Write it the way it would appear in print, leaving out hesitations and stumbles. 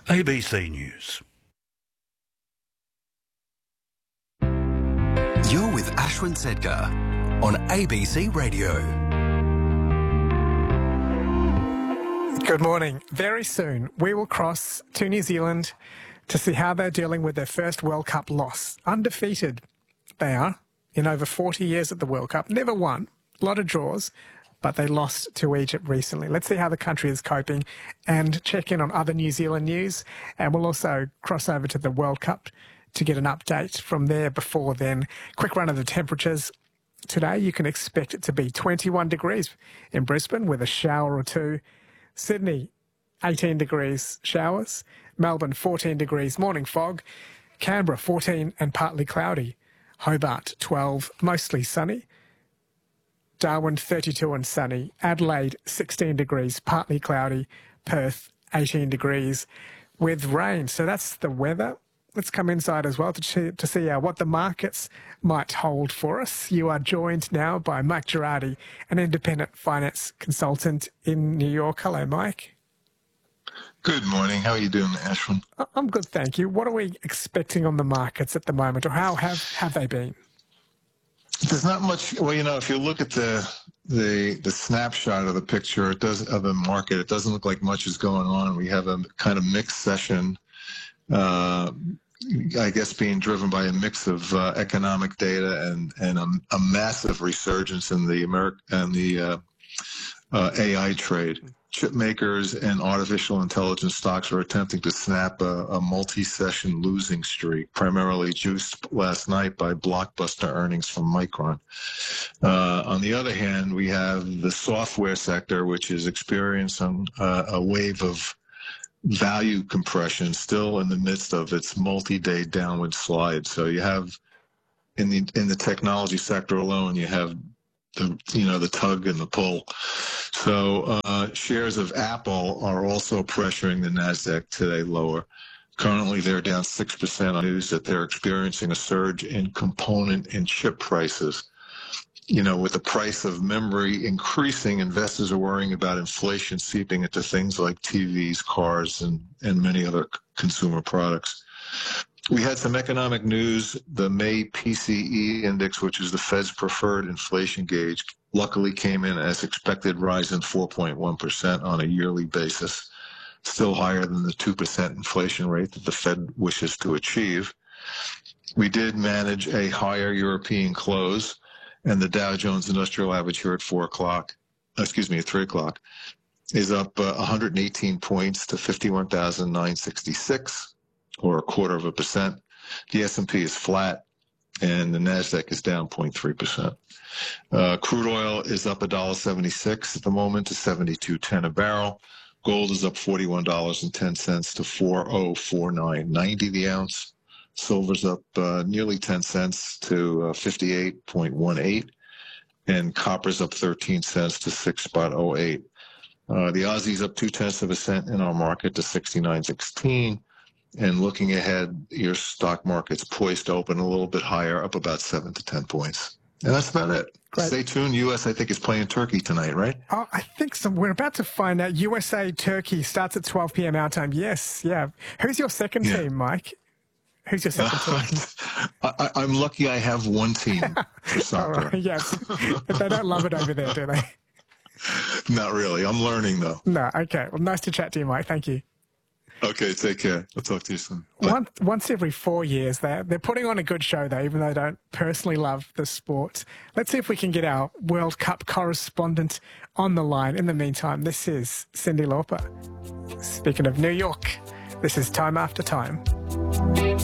ABC News. You're with Ashwin Sedkar on ABC Radio. Good morning. Very soon, we will cross to New Zealand to see how they're dealing with their first World Cup loss. Undefeated they are in over 40 years at the World Cup. Never won. A lot of draws, but they lost to Egypt recently. Let's see how the country is coping and check in on other New Zealand news. And we'll also cross over to the World Cup to get an update from there before then. Quick run of the temperatures. Today, you can expect it to be 21 degrees in Brisbane with a shower or two. Sydney, 18 degrees, showers. Melbourne, 14 degrees, morning fog. Canberra, 14 and partly cloudy. Hobart, 12, mostly sunny. Darwin, 32 and sunny. Adelaide, 16 degrees, partly cloudy. Perth, 18 degrees with rain. So that's the weather. Let's come inside as well to see what the markets might hold for us. You are joined now by Mike Girardi, an independent finance consultant in New York. Hello, Mike. Good morning. How are you doing, Ashwin? I'm good, thank you. What are we expecting on the markets at the moment, or how have they been? There's not much. Well, if you look at the snapshot of the picture, of the market, it doesn't look like much is going on. We have a kind of mixed session. I guess being driven by a mix of economic data and a massive resurgence in the AI trade. Chip makers and artificial intelligence stocks are attempting to snap a multi-session losing streak, primarily juiced last night by blockbuster earnings from Micron. On the other hand, we have the software sector, which is experiencing a wave of value compression still in the midst of its multi-day downward slide. So you have in the technology sector alone, you have the tug and the pull. So shares of Apple are also pressuring the Nasdaq today lower. Currently, they're down 6% on news that they're experiencing a surge in component and chip prices. With the price of memory increasing, investors are worrying about inflation seeping into things like TVs, cars, and many other consumer products. We had some economic news. The May PCE index, which is the Fed's preferred inflation gauge, luckily came in as expected, rising 4.1% on a yearly basis, still higher than the 2% inflation rate that the Fed wishes to achieve. We did manage a higher European close, and the Dow Jones Industrial Average here at 3 o'clock, is up 118 points to 51,966, or 0.25%. The S&P is flat, and the Nasdaq is down 0.3%. Crude oil is up $1.76 at the moment to $72.10 a barrel. Gold is up $41.10 to $4,049.90 the ounce. Silver's up nearly 10 cents to 58.18, and copper's up 13 cents to 6.08. The Aussie's up 0.2 cents in our market to 69.16. And looking ahead, your stock market's poised to open a little bit higher, up about 7 to 10 points. And that's about it. Great. Stay tuned. U.S., I think, is playing Turkey tonight, right? Oh, I think so. We're about to find out. USA Turkey starts at 12 p.m. our time. Yes, yeah. Who's your second team, Mike? Who's your second team? I'm lucky I have one team for soccer. All right, yes. They don't love it over there, do they? Not really. I'm learning, though. No, okay. Well, nice to chat to you, Mike. Thank you. Okay, take care. I'll talk to you soon. Once every 4 years, they're putting on a good show, though, even though they don't personally love the sport. Let's see if we can get our World Cup correspondent on the line. In the meantime, this is Cyndi Lauper. Speaking of New York, this is Time After Time.